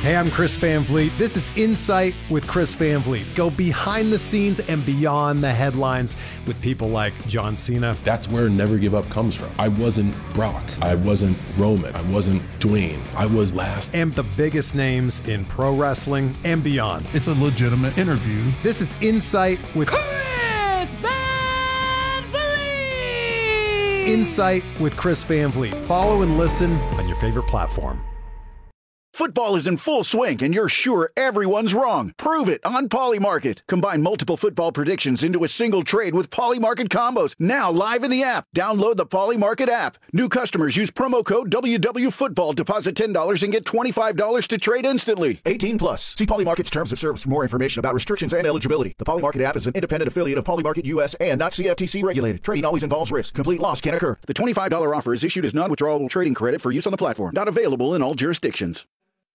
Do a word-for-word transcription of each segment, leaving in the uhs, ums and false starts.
Hey, I'm Chris Van Vliet. This is Insight with Chris Van Vliet. Go behind the scenes and beyond the headlines with people like John Cena. That's where Never Give Up comes from. I wasn't Brock. I wasn't Roman. I wasn't Dwayne. I was last. And the biggest names in pro wrestling and beyond. It's a legitimate interview. This is Insight with Chris Van Vliet. Insight with Chris Van Vliet. Follow and listen on your favorite platform. Football is in full swing, and you're sure everyone's wrong. Prove it on Polymarket. Combine multiple football predictions into a single trade with Polymarket combos. Now live in the app. Download the Polymarket app. New customers use promo code W W Football. Deposit ten dollars and get twenty-five dollars to trade instantly. eighteen plus. See Polymarket's terms of service for more information about restrictions and eligibility. The Polymarket app is an independent affiliate of Polymarket U S and not C F T C regulated. Trading always involves risk. Complete loss can occur. The twenty-five dollars offer is issued as non-withdrawable trading credit for use on the platform. Not available in all jurisdictions.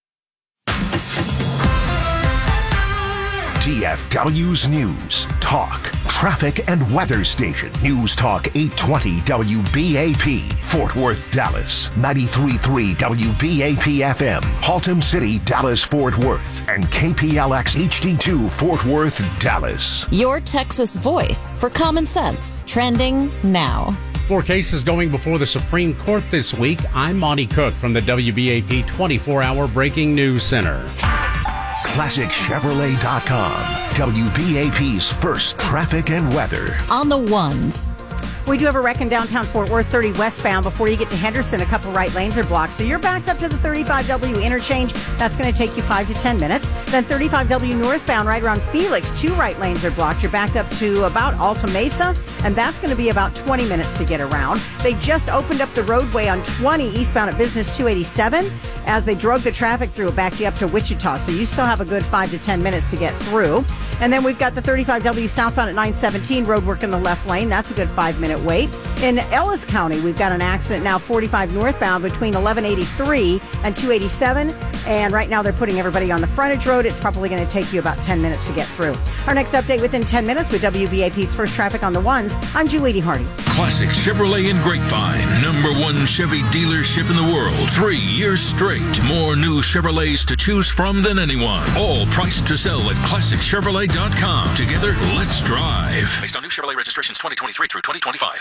D F W's News, Talk, Traffic and Weather Station. News Talk eight twenty W B A P, Fort Worth, Dallas. ninety-three point three W B A P F M, Haltom City, Dallas, Fort Worth. And K P L X H D two, Fort Worth, Dallas. Your Texas voice for common sense. Trending now. Four cases going before the Supreme Court this week. I'm Monty Cook from the W B A P twenty-four hour Breaking News Center. Classic Chevrolet dot com, W B A P's first traffic and weather. On the ones. We do have a wreck in downtown Fort Worth, thirty westbound. Before you get to Henderson, a couple right lanes are blocked. So you're backed up to the thirty-five W interchange. That's going to take you five to ten minutes. Then thirty-five W northbound, right around Felix, two right lanes are blocked. You're backed up to about Alta Mesa, and that's going to be about twenty minutes to get around. They just opened up the roadway on twenty eastbound at Business two eighty-seven. As they drug the traffic through, it backed you up to Wichita. So you still have a good five to ten minutes to get through. And then we've got the thirty-five W southbound at nine seventeen, road work in the left lane. That's a good five-minute wait. In Ellis County, we've got an accident now, forty-five northbound between eleven eighty-three and two eighty-seven. And right now they're putting everybody on the frontage road. It's probably going to take you about ten minutes to get through. Our next update within ten minutes with W B A P's First Traffic on the Ones. I'm Julie Hardy. Classic Chevrolet in Grapevine. Number one Chevy dealership in the world. Three years straight. More new Chevrolets to choose from than anyone. All priced to sell at Classic Chevrolet dot com. Together, let's drive. Based on new Chevrolet registrations twenty twenty-three through twenty twenty-five.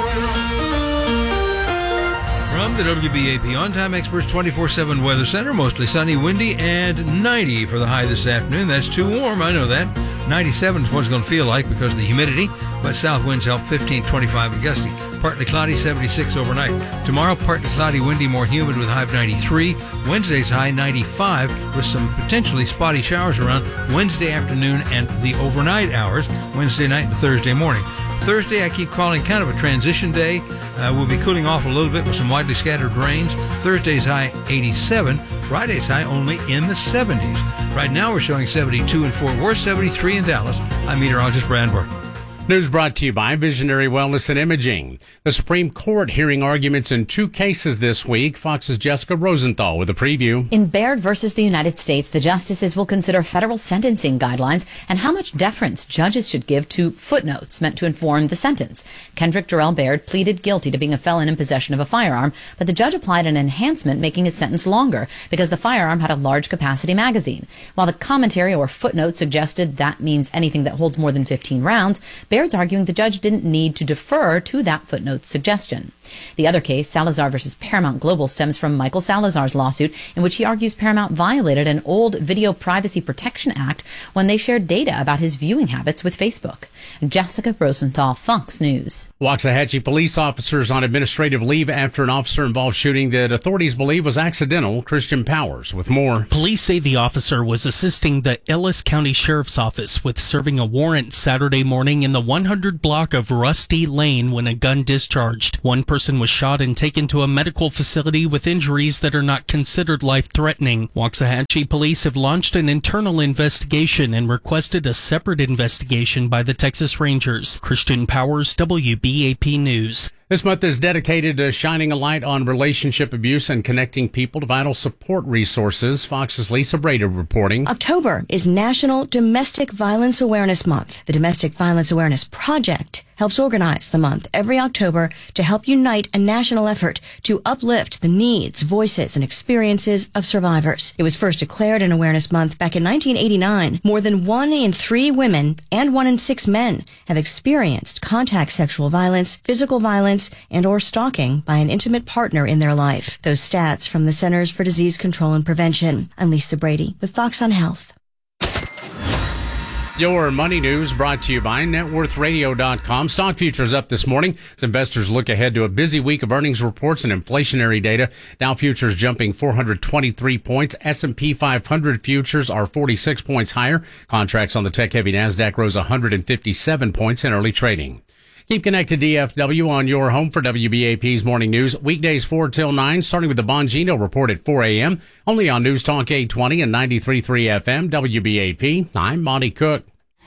From the W B A P On-Time Experts twenty-four seven Weather Center, mostly sunny, windy, and ninety for the high this afternoon. That's too warm, I know that. ninety-seven is what it's going to feel like because of the humidity, but south winds help fifteen, twenty-five, and gusty. Partly cloudy, seventy-six overnight. Tomorrow, partly cloudy, windy, more humid with high of ninety-three. Wednesday's high ninety-five with some potentially spotty showers around Wednesday afternoon and the overnight hours, Wednesday night and Thursday morning. Thursday, I keep calling kind of a transition day. Uh, we'll be cooling off a little bit with some widely scattered rains. Thursday's high eighty-seven. Friday's high only in the seventies. Right now, we're showing seventy-two in Fort Worth, seventy-three in Dallas. I'm meteorologist Brad Burke. News brought to you by Visionary Wellness and Imaging. The Supreme Court hearing arguments in two cases this week. Fox's Jessica Rosenthal with a preview. In Baird versus the United States, the justices will consider federal sentencing guidelines and how much deference judges should give to footnotes meant to inform the sentence. Kendrick Jarrell Baird pleaded guilty to being a felon in possession of a firearm, but the judge applied an enhancement making his sentence longer because the firearm had a large capacity magazine. While the commentary or footnote suggested that means anything that holds more than fifteen rounds, Baird's arguing the judge didn't need to defer to that footnote's suggestion. The other case, Salazar versus Paramount Global, stems from Michael Salazar's lawsuit in which he argues Paramount violated an old Video Privacy Protection Act when they shared data about his viewing habits with Facebook. Jessica Rosenthal, Fox News. Waxahachie police officers on administrative leave after an officer-involved shooting that authorities believe was accidental. Christian Powers with more. Police say the officer was assisting the Ellis County Sheriff's Office with serving a warrant Saturday morning in the one hundred block of Rusty Lane when a gun discharged. One person was shot and taken to a medical facility with injuries that are not considered life-threatening. Waxahachie police have launched an internal investigation and requested a separate investigation by the Texas Rangers. Christian Powers, W B A P News. This month is dedicated to shining a light on relationship abuse and connecting people to vital support resources. Fox's Lisa Brady reporting. October is National Domestic Violence Awareness Month. The Domestic Violence Awareness Project helps organize the month every October to help unite a national effort to uplift the needs, voices, and experiences of survivors. It was first declared an Awareness Month back in nineteen eighty-nine. More than one in three women and one in six men have experienced contact sexual violence, physical violence, and or stalking by an intimate partner in their life. Those stats from the Centers for Disease Control and Prevention. I'm Lisa Brady with Fox on Health. Your money news brought to you by net worth radio dot com. Stock futures up this morning as investors look ahead to a busy week of earnings reports and inflationary data. Dow futures jumping four hundred twenty-three points. S and P five hundred futures are forty-six points higher. Contracts on the tech-heavy NASDAQ rose one hundred fifty-seven points in early trading. Keep connected to D F W on your home for W B A P's Morning News. Weekdays four till nine, starting with the Bongino Report at four a.m. Only on News Talk eight twenty and ninety-three point three F M, W B A P. I'm Monty Cook.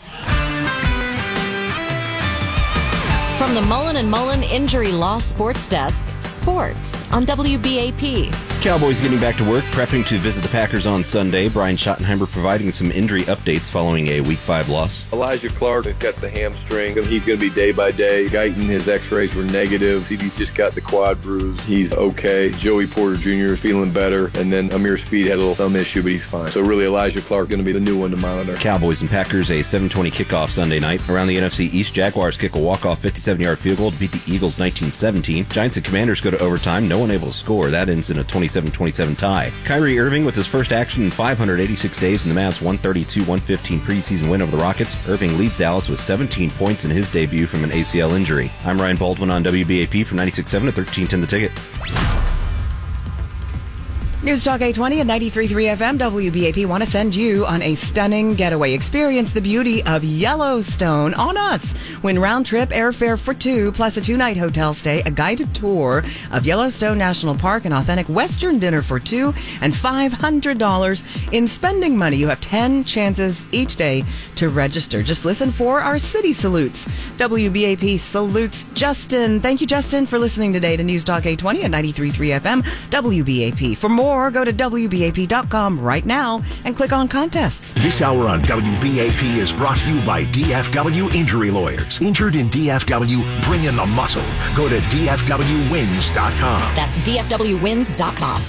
From the Mullen and Mullen Injury Law Sports Desk, sports on W B A P. Cowboys getting back to work, prepping to visit the Packers on Sunday. Brian Schottenheimer providing some injury updates following a Week five loss. Elijah Clark has got the hamstring. He's going to be day by day. Guyton, his x-rays were negative. He's just got the quad bruise. He's okay. Joey Porter Junior is feeling better. And then Amir Speed had a little thumb issue, but he's fine. So really, Elijah Clark going to be the new one to monitor. Cowboys and Packers, a seven twenty kickoff Sunday night. Around the N F C East, Jaguars kick a walk-off fifty-seven-yard field goal to beat the Eagles nineteen seventeen. Giants and Commanders go to overtime. No one able to score. That ends in a twenty-seven twenty-seven tie. Kyrie Irving with his first action in five hundred eighty-six days in the Mavs' one thirty-two one fifteen preseason win over the Rockets. Irving leads Dallas with seventeen points in his debut from an A C L injury. I'm Ryan Baldwin on W B A P from ninety-six point seven to thirteen ten The Ticket. News Talk eight twenty and ninety-three point three F M W B A P want to send you on a stunning getaway. Experience the beauty of Yellowstone on us. Win round trip airfare for two, plus a two-night hotel stay, a guided tour of Yellowstone National Park, an authentic Western dinner for two, and five hundred dollars in spending money. You have ten chances each day to register. Just listen for our city salutes. W B A P salutes Justin. Thank you, Justin, for listening today to News Talk eight twenty and ninety-three point three F M W B A P. For more, or go to W B A P dot com right now and click on contests. This hour on W B A P is brought to you by D F W Injury Lawyers. Injured in D F W, bring in the muscle. Go to D F W wins dot com. That's D F W wins dot com.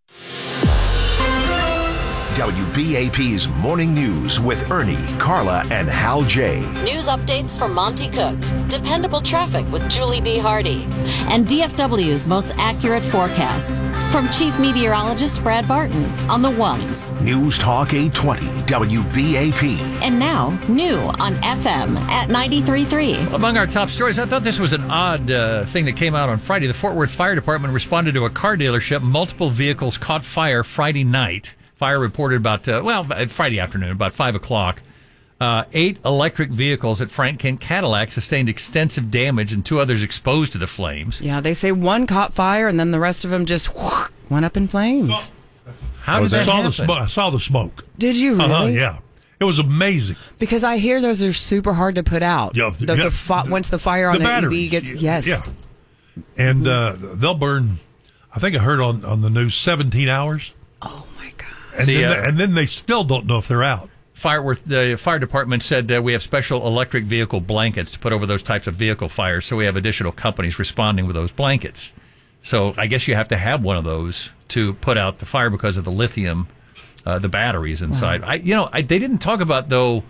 W B A P's Morning News with Ernie, Carla, and Hal J. News updates from Monty Cook, dependable traffic with Julie D. Hardy, and D F W's most accurate forecast from Chief Meteorologist Brad Barton on the ones. News Talk eight twenty, W B A P. And now, new on F M at ninety-three point three. Among our top stories, I thought this was an odd uh, thing that came out on Friday. The Fort Worth Fire Department responded to a car dealership. Multiple vehicles caught fire Friday night. Fire reported about, uh, well, Friday afternoon, about five o'clock. Uh, eight electric vehicles at Frank Kent Cadillac sustained extensive damage and two others exposed to the flames. Yeah, they say one caught fire and then the rest of them just whoosh, went up in flames. How did that saw happen? The sm- I saw the smoke. Did you really? Uh-huh, yeah. It was amazing. Because I hear those are super hard to put out. Yeah, the, yeah. the fi- once the fire on the an E V batteries, gets, yes. Yeah. And uh, they'll burn, I think I heard on, on the news, seventeen hours. Oh, my God. And, The, then, uh, they, and then they still don't know if they're out. Fire, the fire department said uh, we have special electric vehicle blankets to put over those types of vehicle fires, so we have additional companies responding with those blankets. So I guess you have to have one of those to put out the fire because of the lithium, uh, the batteries inside. Wow. I, you know, I, they didn't talk about, though,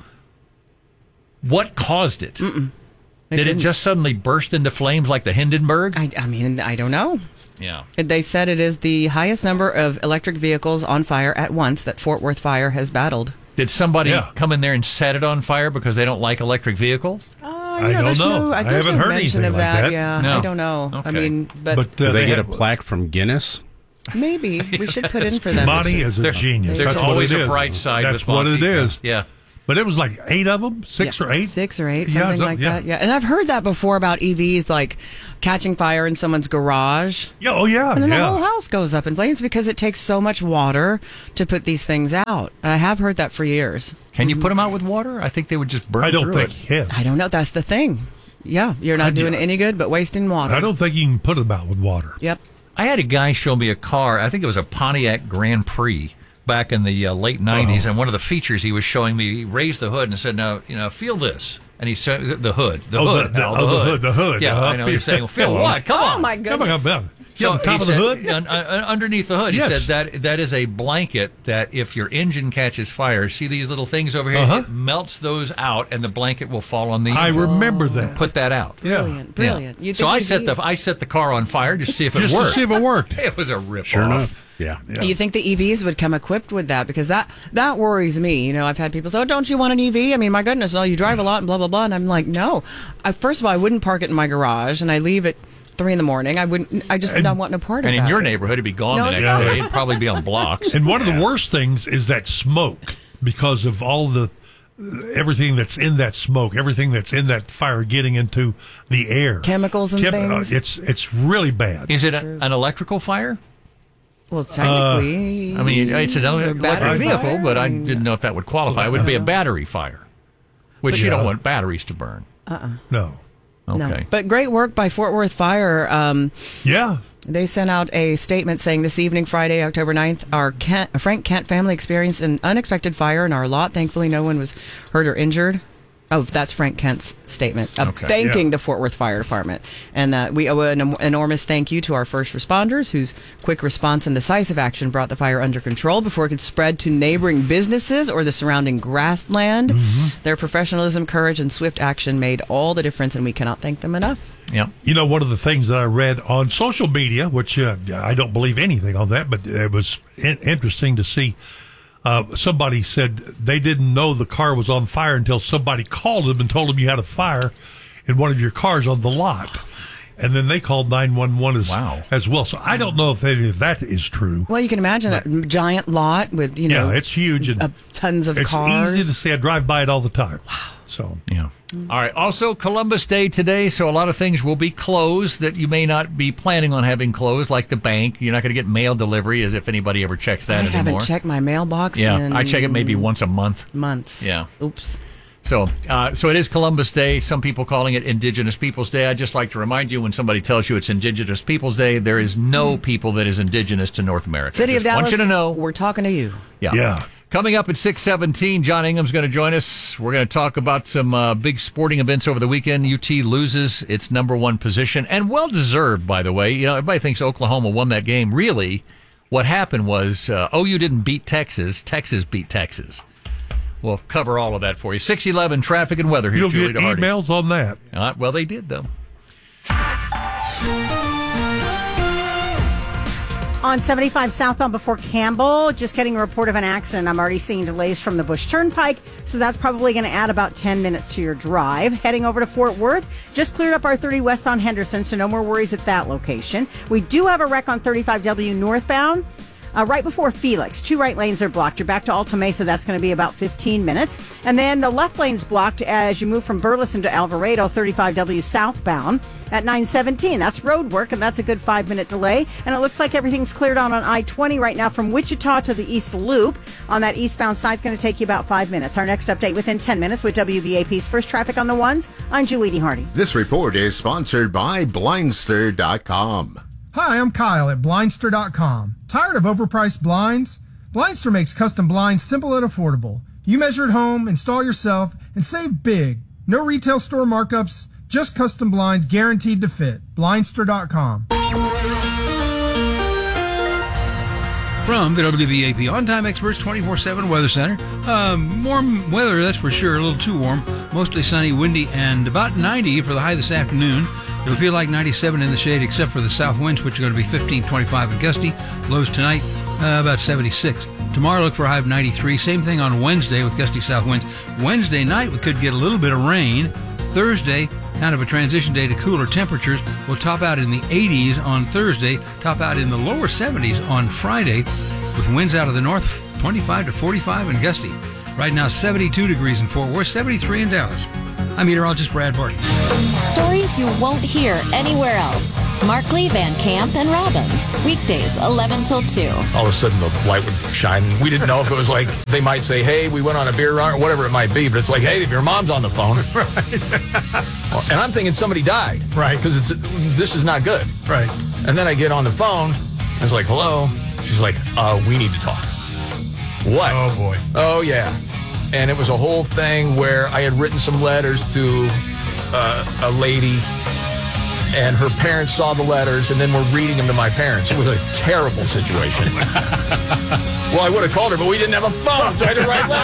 what caused it. Mm-mm. It Did didn't. it just suddenly burst into flames like the Hindenburg? I, I mean, I don't know. Yeah. They said it is the highest number of electric vehicles on fire at once that Fort Worth Fire has battled. Did somebody Yeah. come in there and set it on fire because they don't like electric vehicles? Oh, I don't there's know. No, I there's haven't no heard mention anything of like that. that. Yeah, No. I don't know. I Okay. mean, but, But uh, Do they, they get have, a plaque from Guinness? maybe we should put in for them. Monty is a There- genius. There's That's always what it a is. bright side That's with what Monty. it is. Yeah. But it was like eight of them, six Yeah, or eight. Six or eight, Yeah, something so- like yeah. that. Yeah, and I've heard that before about E Vs, like catching fire in someone's garage. Yeah, oh yeah, And then yeah. the whole house goes up in flames because it takes so much water to put these things out. I have heard that for years. Can you put them out with water? I think they would just burn I don't through think it. you can. I don't know. That's the thing. Yeah, you're not I- doing any good but wasting water. I don't think you can put them out with water. Yep. I had a guy show me a car. I think it was a Pontiac Grand Prix back in the uh, late nineties, Uh-oh. and one of the features he was showing me, he raised the hood and said, "Now, you know, feel this." And he said the hood, the Oh, the- hood, the- Al, oh, the hood, the hood. Yeah, Uh, I know. You're saying, well, Phil, Come on. what? Come on. Oh, my Come goodness. on, come on. Yeah, on he top of the said- hood? un- un- underneath the hood. Yes. He said that that is a blanket that if your engine catches fire, see these little things over here? Uh-huh. It melts those out, and the blanket will fall on the I engine. remember that. Put that out. Brilliant, brilliant. Yeah. You So think I these set the E Vs I set the car on fire just to see if it Just to worked. see if it worked. It was a rip Sure off. enough. Yeah. You think the E Vs would come equipped with that? Because that that worries me. You know, I've had people say, "Oh, don't you want an E V?" I mean, my goodness, oh, you drive a lot and blah blah blah. And I'm like, no. I, first of all, I wouldn't park it in my garage, and I leave at three in the morning. I wouldn't. I just don't want no part of And that. in your neighborhood, it'd be gone No, the it's next not. day. It'd probably be on blocks. And one of the worst things is that smoke, because of all the everything that's in that smoke, everything that's in that fire getting into the air, Chemicals and uh, things. it's it's really bad. Is it a, an electrical fire? Well, technically, I mean, it's an ele- a electric battery vehicle, fire? but I I mean, didn't know if that would qualify. It would be a battery fire, which But you don't yeah. want batteries to burn. Uh-uh. No. Okay. No. But great work by Fort Worth Fire. Um, yeah. They sent out a statement saying this evening, Friday, October ninth, our Kent, Frank Kent family experienced an unexpected fire in our lot. Thankfully, no one was hurt or injured. Oh, that's Frank Kent's statement of Okay. thanking Yeah. the Fort Worth Fire Department. And uh, we owe an em- enormous thank you to our first responders whose quick response and decisive action brought the fire under control before it could spread to neighboring businesses or the surrounding grassland. Their professionalism, courage, and swift action made all the difference, and we cannot thank them enough. Yeah. You know, one of the things that I read on social media, which uh, I don't believe anything on that, but it was in- interesting to see. Uh, somebody said they didn't know the car was on fire until somebody called them and told them you had a fire in one of your cars on the lot. And then they called nine one one as, Wow. as well. So I don't know if any of that is true. Well, you can imagine a giant lot with, you know, yeah, it's huge. And uh, tons of it's cars. easy to see. I drive by it all the time. Wow. So, Yeah. All right. Also, Columbus Day today, so a lot of things will be closed that you may not be planning on having closed, like the bank. You're not going to get mail delivery, as if anybody ever checks that I anymore. haven't checked my mailbox Yeah, in I check it maybe once a month. months. Yeah. Oops. So, uh, so it is Columbus Day. Some people calling it Indigenous Peoples Day. I'd just like to remind you, when somebody tells you it's Indigenous Peoples Day, there is no people that is indigenous to North America. City of Just Dallas, want you to know. we're talking to you. Yeah. Yeah. Coming up at six seventeen, John Ingham's going to join us. We're going to talk about some uh, big sporting events over the weekend. U T loses its number one position, and well-deserved, by the way. You know, everybody thinks Oklahoma won that game. Really, what happened was uh, O U didn't beat Texas. Texas beat Texas. We'll cover all of that for you. six eleven traffic and weather. Here's you'll Julie get DeHardy. emails on that. Uh, well, they did, though. On seventy-five southbound before Campbell, just getting a report of an accident. I'm already seeing delays from the Bush Turnpike, so that's probably going to add about ten minutes to your drive. Heading over to Fort Worth, just cleared up our thirty westbound Henderson, so no more worries at that location. We do have a wreck on thirty-five W northbound. Uh, right before Felix, two right lanes are blocked. You're back to Alta Mesa. That's going to be about fifteen minutes. And then the left lane's blocked as you move from Burleson to Alvarado, thirty-five W southbound at nine seventeen. That's road work, and that's a good five-minute delay. And it looks like everything's cleared out on I twenty right now from Wichita to the East Loop. On that eastbound side, it's going to take you about five minutes. Our next update within ten minutes with W B A P's First Traffic on the Ones. I'm Julie DeHardy. This report is sponsored by Blindster dot com. Hi, I'm Kyle at Blindster dot com. Tired of overpriced blinds? Blindster makes custom blinds simple and affordable. You measure at home, install yourself, and save big. No retail store markups, just custom blinds guaranteed to fit. Blindster dot com. From the W B A P On-Time Experts twenty-four seven Weather Center. Um, warm weather, that's for sure. A little too warm. Mostly sunny, windy, and about ninety for the high this afternoon. It'll feel like ninety-seven in the shade, except for the south winds, which are going to be fifteen, twenty-five and gusty. Lows tonight, uh, about seventy-six. Tomorrow, look for a high of ninety-three. Same thing on Wednesday with gusty south winds. Wednesday night, we could get a little bit of rain. Thursday, kind of a transition day to cooler temperatures. We'll top out in the eighties on Thursday, top out in the lower seventies on Friday, with winds out of the north, twenty-five to forty-five and gusty. Right now, seventy-two degrees in Fort Worth, seventy-three in Dallas. I'm meteorologist Brad Barton. Stories you won't hear anywhere else. Markley, Van Camp, and Robbins. Weekdays, eleven till two. All of a sudden, the light would shine. We didn't know if it was like, they might say, hey, we went on a beer run, or whatever it might be, but it's like, hey, if your mom's on the phone. Right. And I'm thinking somebody died. Right. Because it's this is not good. Right. And then I get on the phone, and it's like, hello. She's like, uh, we need to talk. What? Oh, boy. Oh, yeah. and it was a whole thing where I had written some letters to uh, a lady, and her parents saw the letters and then were reading them to my parents. It was a terrible situation. Well, I would have called her, but we didn't have a phone, so I had to write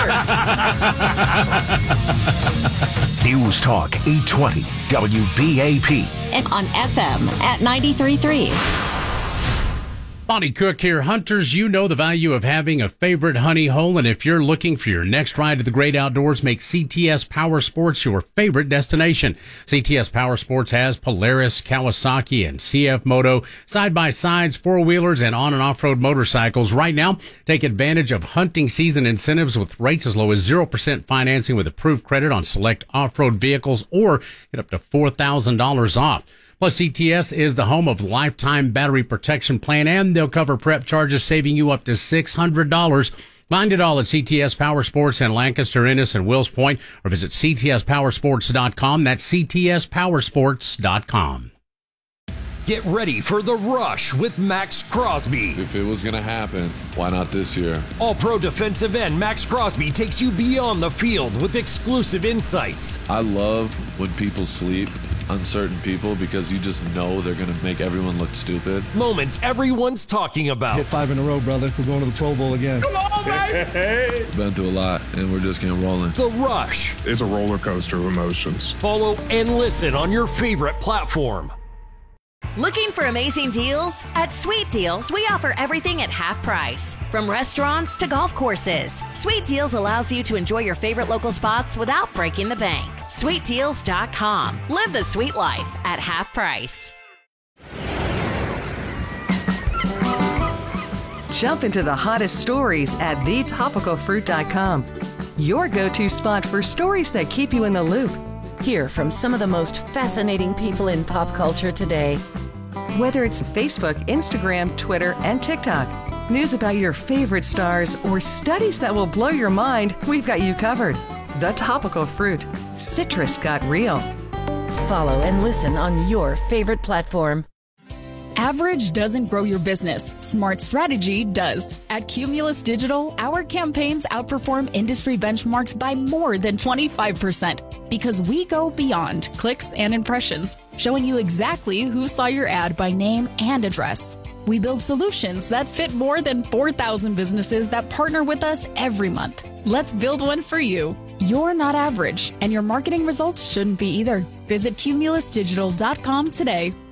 letters. News Talk eight twenty W B A P. And on F M at ninety-three point three. Monty Cook here. Hunters, you know the value of having a favorite honey hole, and if you're looking for your next ride to the great outdoors, make C T S Power Sports your favorite destination. C T S Power Sports has Polaris, Kawasaki, and C F Moto side-by-sides, four-wheelers, and on- and off-road motorcycles. Right now, take advantage of hunting season incentives with rates as low as zero percent financing with approved credit on select off-road vehicles, or get up to four thousand dollars off. Plus, C T S is the home of lifetime battery protection plan, and they'll cover prep charges, saving you up to six hundred dollars. Find it all at C T S Power Sports in Lancaster, Ennis, and Wills Point, or visit C T S power sports dot com. That's C T S power sports dot com. Get ready for The Rush with Max Crosby. If it was going to happen, why not this year? All-pro defensive end Max Crosby takes you beyond the field with exclusive insights. I love when people sleep, uncertain people, because you just know they're going to make everyone look stupid. Moments everyone's talking about. Hit five in a row, brother. We're going to the Pro Bowl again. Come on, baby! Been through a lot, and we're just getting rolling. The Rush. It's a roller coaster of emotions. Follow and listen on your favorite platform. Looking for amazing deals? At Sweet Deals, we offer everything at half price. From restaurants to golf courses, Sweet Deals allows you to enjoy your favorite local spots without breaking the bank. sweet deals dot com. Live the sweet life at half price. Jump into the hottest stories at the topical fruit dot com. Your go-to spot for stories that keep you in the loop. Hear from some of the most fascinating people in pop culture today. Whether it's Facebook, Instagram, Twitter, and TikTok, news about your favorite stars, or studies that will blow your mind, we've got you covered. The Topical Fruit. Citrus got real. Follow and listen on your favorite platform. Average doesn't grow your business. Smart strategy does. At Cumulus Digital, our campaigns outperform industry benchmarks by more than twenty-five percent because we go beyond clicks and impressions, showing you exactly who saw your ad by name and address. We build solutions that fit more than four thousand businesses that partner with us every month. Let's build one for you. You're not average, and your marketing results shouldn't be either. Visit cumulus digital dot com today.